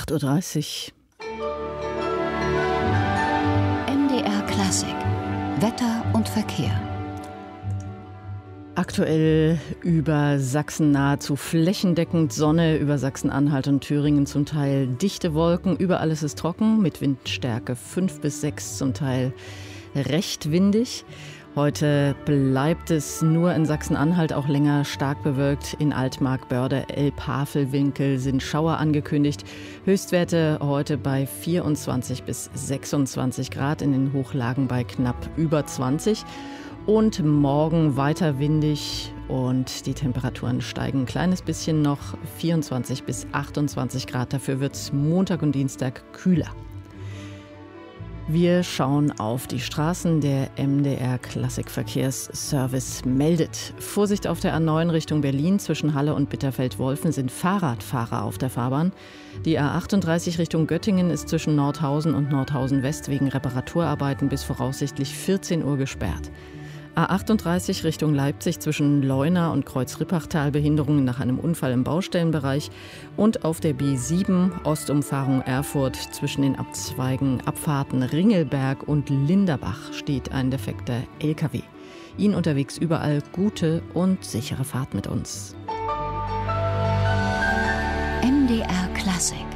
8:30 Uhr. MDR Klassik. Wetter und Verkehr. Aktuell über Sachsen nahezu flächendeckend Sonne, über Sachsen-Anhalt und Thüringen zum Teil dichte Wolken. Überall ist es trocken mit Windstärke 5 bis 6, zum Teil recht windig. Heute bleibt es nur in Sachsen-Anhalt auch länger stark bewölkt. In Altmark, Börde, Elb-Havelwinkel sind Schauer angekündigt. Höchstwerte heute bei 24 bis 26 Grad, in den Hochlagen bei knapp über 20. Und morgen weiter windig und die Temperaturen steigen ein kleines bisschen noch, 24 bis 28 Grad. Dafür wird es Montag und Dienstag kühler. Wir schauen auf die Straßen. Der MDR Klassikverkehrsservice meldet: Vorsicht auf der A9 Richtung Berlin. Zwischen Halle und Bitterfeld-Wolfen sind Fahrradfahrer auf der Fahrbahn. Die A38 Richtung Göttingen ist zwischen Nordhausen und Nordhausen West wegen Reparaturarbeiten bis voraussichtlich 14 Uhr gesperrt. A38 Richtung Leipzig zwischen Leuna und Kreuz-Rippachtal Behinderungen nach einem Unfall im Baustellenbereich. Und auf der B7 Ostumfahrung Erfurt zwischen den Abfahrten Ringelberg und Linderbach steht ein defekter LKW. Ihnen unterwegs überall gute und sichere Fahrt mit uns. MDR Klassik.